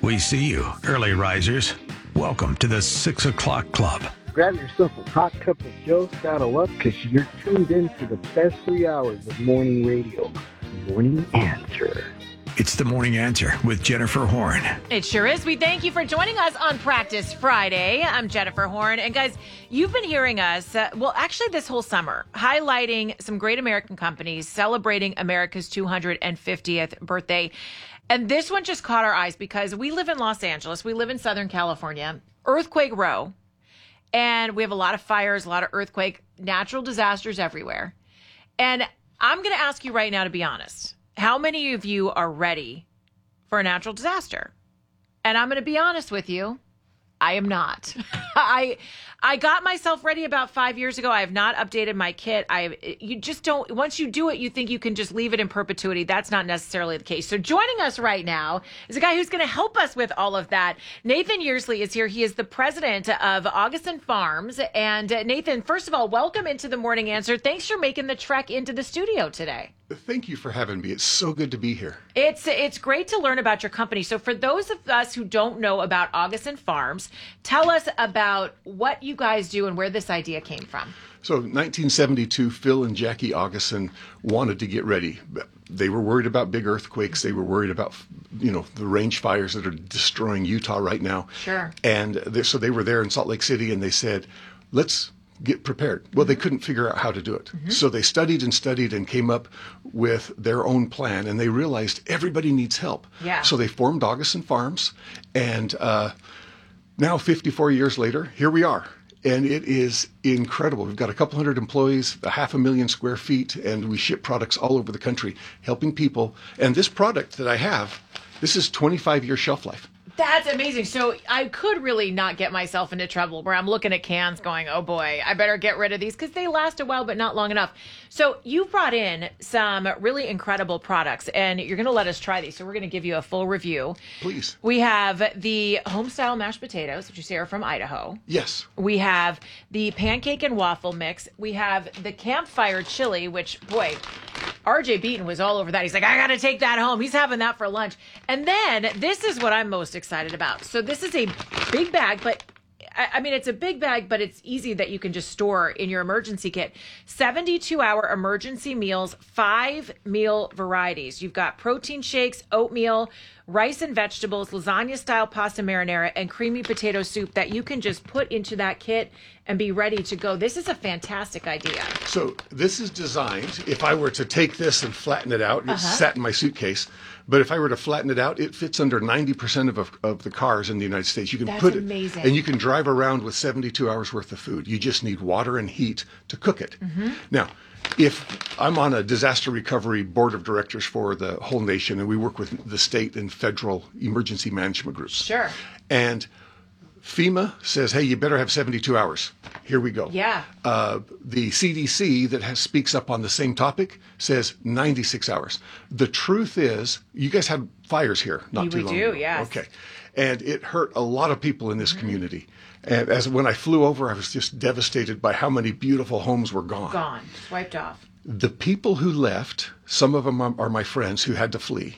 We see you, early risers. Welcome to the 6 o'clock club. Grab yourself a hot cup of Joe, saddle up, because you're tuned in to the best 3 hours of morning radio. Morning Answer. It's the Morning Answer with Jennifer Horn. It sure is. We thank you for joining us on Practice Friday. I'm Jennifer Horn. And guys, you've been hearing us, actually this whole summer, highlighting some great American companies celebrating America's 250th birthday. And this one just caught our eyes because we live in Los Angeles. We live in Southern California, Earthquake Row. And we have a lot of fires, a lot of earthquake, natural disasters everywhere. And I'm going to ask you right now to be honest. How many of you are ready for a natural disaster? And I'm going to be honest with you. I am not. I got myself ready about 5 years ago. I have not updated my kit. You just don't, once you do it, you think you can just leave it in perpetuity. That's not necessarily the case. So joining us right now is a guy who's going to help us with all of that. Nathan Yearsley is here. He is the president of Augustin Farms. And Nathan, first of all, welcome into the Morning Answer. Thanks for making the trek into the studio today. Thank you for having me. It's so good to be here. It's great to learn about your company. So for those of us who don't know about Augustin Farms, tell us about what you guys do and where this idea came from. So 1972, Phil and Jackie Augustin wanted to get ready. They were worried about big earthquakes. They were worried about, the range fires that are destroying Utah right now. Sure. And so they were there in Salt Lake City and they said, let's get prepared. Well, they couldn't figure out how to do it. So they studied and came up with their own plan, and they realized everybody needs help. Yeah. So they formed Augustin Farms, and now 54 years later, here we are. And it is incredible. We've got a couple hundred employees, 500,000 square feet, and we ship products all over the country, helping people. And this product that I have, this is 25-year shelf life. That's amazing. So I could really not get myself into trouble where I'm looking at cans going, oh boy, I better get rid of these because they last a while, but not long enough. So you brought in some really incredible products and you're going to let us try these. So we're going to give you a full review. Please. We have the homestyle mashed potatoes, which you say are from Idaho. Yes. We have the pancake and waffle mix. We have the campfire chili, which, boy, RJ Beaton was all over that. He's like, I got to take that home. He's having that for lunch. And then this is what I'm most excited about. So this is a big bag, but I mean, it's a big bag, but it's easy that you can just store in your emergency kit. 72-hour emergency meals, 5 meal varieties. You've got protein shakes, oatmeal, rice and vegetables, lasagna-style pasta marinara, and creamy potato soup that you can just put into that kit and be ready to go. This is a fantastic idea. So this is designed, if I were to take this and flatten it out, it's sat in my suitcase, but if I were to flatten it out, it fits under 90% of the cars in the United States. You can That's put it, amazing. and you can drive around with 72 hours worth of food. You just need water and heat to cook it. Now, if I'm on a disaster recovery board of directors for the whole nation, and we work with the state and federal emergency management groups. Sure. And FEMA says, hey, you better have 72 hours. Here we go. Yeah. The CDC that speaks up on the same topic says 96 hours. The truth is, you guys had fires here not too long ago. We do, yes. Okay. And it hurt a lot of people in this community. And when I flew over, I was just devastated by how many beautiful homes were gone. Gone. Wiped off. The people who left, some of them are my friends who had to flee.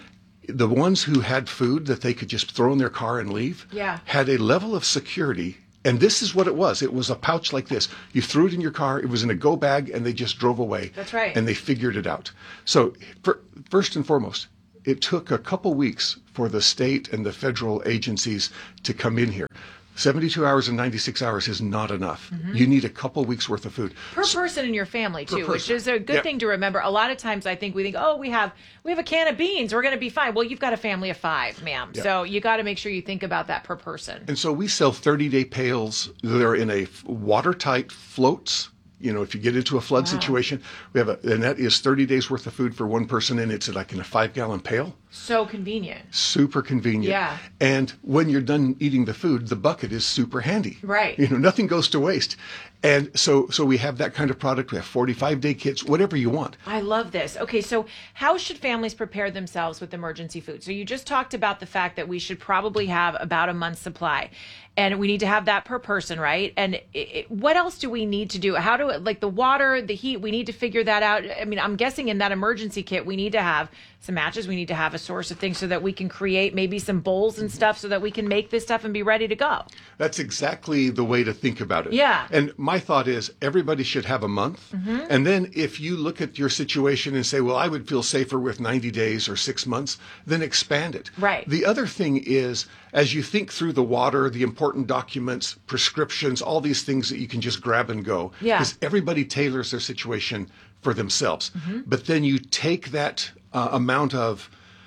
The ones who had food that they could just throw in their car and leave had a level of security. And this is what it was. It was a pouch like this. You threw it in your car. It was in a go bag, and they just drove away. That's right. And they figured it out. So first and foremost, it took a couple weeks for the state and the federal agencies to come in here. 72 hours and 96 hours is not enough. You need a couple weeks worth of food. Per person in your family, too, which person. is a good thing to remember. A lot of times I think we think, oh, we have a can of beans. We're going to be fine. Well, you've got a family of 5, ma'am. Yeah. So you got to make sure you think about that per person. And so we sell 30-day pails. They're in a watertight floats. If you get into a flood situation, we have and that is 30 days worth of food for one person, and it's like in a 5-gallon pail. So convenient. Super convenient. Yeah. And when you're done eating the food, the bucket is super handy. Right. Nothing goes to waste. And so we have that kind of product. We have 45-day kits, whatever you want. I love this. Okay, so how should families prepare themselves with emergency food? So you just talked about the fact that we should probably have about a month's supply. And we need to have that per person, right? And what else do we need to do? How do like the water, the heat, we need to figure that out. I mean, I'm guessing in that emergency kit, we need to have some matches. We need to have a source of things so that we can create maybe some bowls and stuff so that we can make this stuff and be ready to go. That's exactly the way to think about it. Yeah. And my thought is everybody should have a month. And then if you look at your situation and say, well, I would feel safer with 90 days or 6 months, then expand it. Right. The other thing is, as you think through the water, the important documents, prescriptions, all these things that you can just grab and go. Yeah. Because everybody tailors their situation for themselves. But then you take that amount of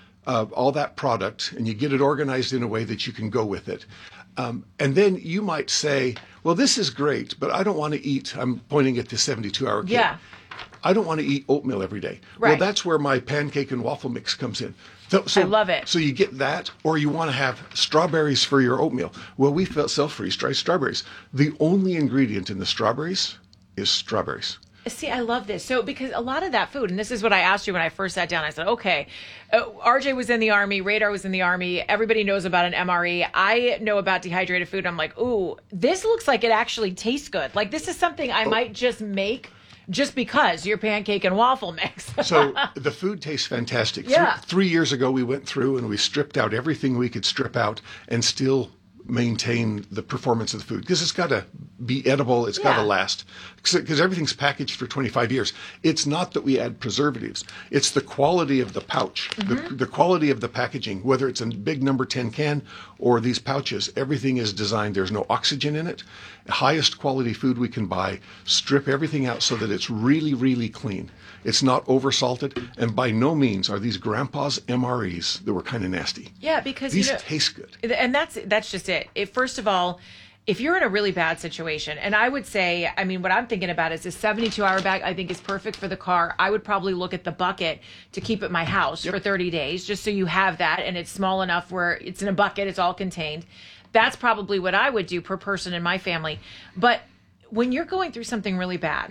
all that product and you get it organized in a way that you can go with it. And then you might say, well, this is great, but I don't want to eat. I'm pointing at the 72-hour kit. Yeah. I don't want to eat oatmeal every day. Right. Well, that's where my pancake and waffle mix comes in. I love it. So you get that, or you want to have strawberries for your oatmeal. Well, we sell freeze-dried strawberries. The only ingredient in the strawberries is strawberries. See, I love this. So, because a lot of that food, and this is what I asked you when I first sat down, I said, okay, RJ was in the Army, Radar was in the Army, everybody knows about an MRE. I know about dehydrated food. I'm like, ooh, this looks like it actually tastes good. Like, this is something I might just make just because your pancake and waffle mix. So the food tastes fantastic. Yeah. 3 years ago, we went through and we stripped out everything we could strip out and still maintain the performance of the food, because it's got to be edible, it's got to last, because everything's packaged for 25 years. It's not that we add preservatives, it's the quality of the pouch, the quality of the packaging, whether it's a big number 10 can or these pouches. Everything is designed, there's no oxygen in it. Highest quality food we can buy, strip everything out so that it's really, really clean. It's not over-salted, and by no means are these grandpa's MREs that were kind of nasty. Yeah, because These taste good. And that's just it. First of all, if you're in a really bad situation, and I would say, I mean, what I'm thinking about is a 72-hour bag I think is perfect for the car. I would probably look at the bucket to keep at my house for 30 days, just so you have that, and it's small enough where it's in a bucket, it's all contained. That's probably what I would do per person in my family. But when you're going through something really bad,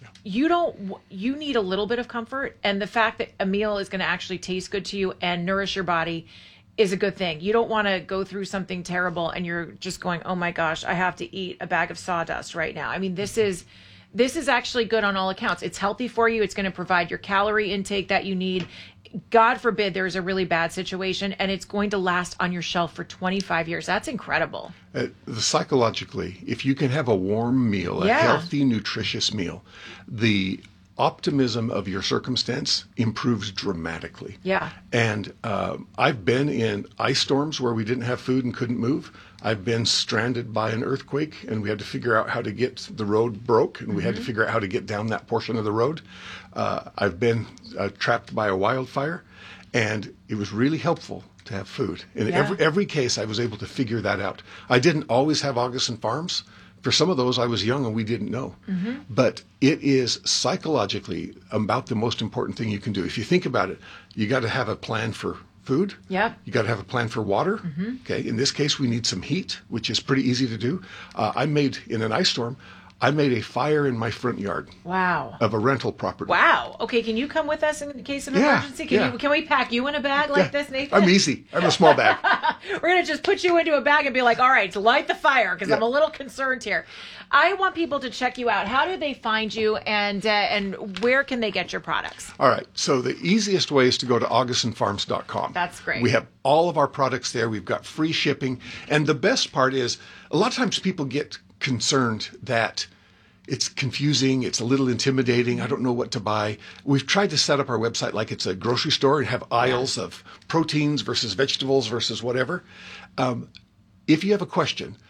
you need a little bit of comfort, and the fact that a meal is going to actually taste good to you and nourish your body is a good thing. You don't want to go through something terrible and you're just going, oh my gosh, I have to eat a bag of sawdust right now. I mean, this is actually good on all accounts. It's healthy for you. It's going to provide your calorie intake that you need. God forbid there's a really bad situation, and it's going to last on your shelf for 25 years. That's incredible. Psychologically, if you can have a warm meal, a healthy, nutritious meal, the optimism of your circumstance improves dramatically. Yeah. And I've been in ice storms where we didn't have food and couldn't move. I've been stranded by an earthquake and we had to figure out how to get the road broke, and we had to figure out how to get down that portion of the road. I've been trapped by a wildfire, and it was really helpful to have food. In every case, I was able to figure that out. I didn't always have Augustin Farms. For some of those, I was young and we didn't know. But it is psychologically about the most important thing you can do. If you think about it, you got to have a plan for food. Yeah. You got to have a plan for water. Okay. In this case, we need some heat, which is pretty easy to do. In an ice storm, I made a fire in my front yard. Wow. Of a rental property. Wow. Okay, can you come with us in case of emergency? Can we pack you in a bag like this, Nathan? I'm easy. I'm a small bag. We're going to just put you into a bag and be like, all right, light the fire, because I'm a little concerned here. I want people to check you out. How do they find you, and where can they get your products? All right. So the easiest way is to go to augustinfarms.com. That's great. We have all of our products there. We've got free shipping. And the best part is, a lot of times people get concerned that it's confusing, it's a little intimidating, I don't know what to buy. We've tried to set up our website like it's a grocery store and have aisles of proteins versus vegetables versus whatever. If you have a question,